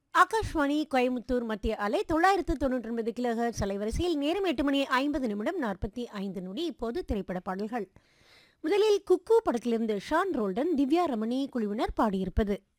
ஆகாஷ்வாணி கோயமுத்தூர் மத்திய அலை 999 கிலோஹெர்ட்ஸ் அலைவரிசையில் நேரம் 8 மணி 50 நிமிடம் 45 நொடி. இப்போது திரைப்பட பாடல்கள். முதலில் குக்கு படத்திலிருந்து ஷான் ரோல்டன், திவ்யா ரமணி குழுவினர் பாடியிருப்பது.